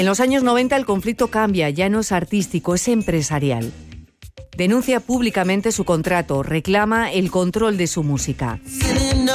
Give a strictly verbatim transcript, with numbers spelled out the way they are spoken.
En los años noventa el conflicto cambia, ya no es artístico, es empresarial. Denuncia públicamente su contrato, reclama el control de su música.